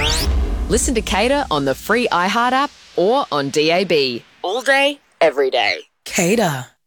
Listen to Cater on the free iHeart app or on DAB. All day, every day. Cater.